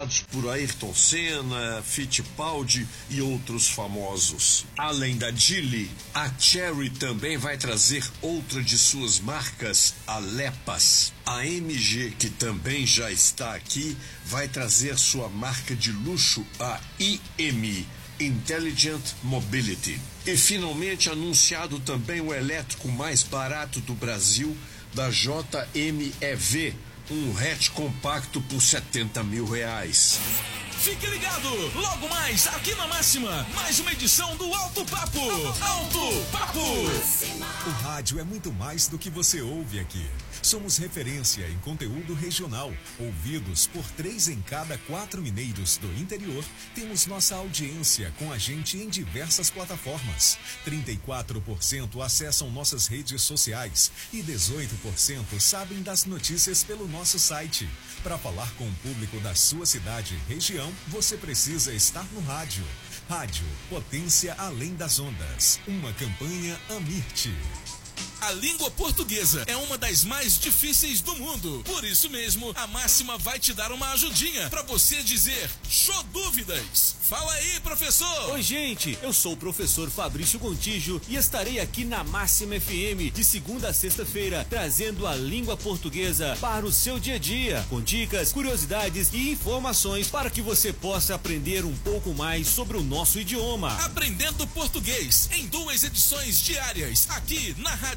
interpretados por Ayrton Senna, Fittipaldi e outros famosos. Além da Geely, a Chery também vai trazer outra de suas marcas, a Lepas. A MG, que também já está aqui, vai trazer sua marca de luxo, a IMI, Intelligent Mobility. E finalmente anunciado também o elétrico mais barato do Brasil, da JMEV, um hatch compacto por R$70 mil. Fique ligado, logo mais aqui na Máxima, mais uma edição do Alto Papo. Alto Papo. O rádio é muito mais do que você ouve aqui. Somos referência em conteúdo regional. Ouvidos por 3 em cada 4 mineiros do interior, temos nossa audiência com a gente em diversas plataformas. 34% acessam nossas redes sociais e 18% sabem das notícias pelo nosso site. Para falar com o público da sua cidade e região, você precisa estar no rádio. Rádio Potência Além das Ondas. Uma campanha Amirte. A língua portuguesa é uma das mais difíceis do mundo. Por isso mesmo, a Máxima vai te dar uma ajudinha para você dizer show dúvidas. Fala aí, professor! Oi, gente, eu sou o professor Fabrício Gontijo e estarei aqui na Máxima FM de segunda a sexta-feira, trazendo a língua portuguesa para o seu dia a dia, com dicas, curiosidades e informações para que você possa aprender um pouco mais sobre o nosso idioma. Aprendendo português em 2 edições diárias, aqui na Rádio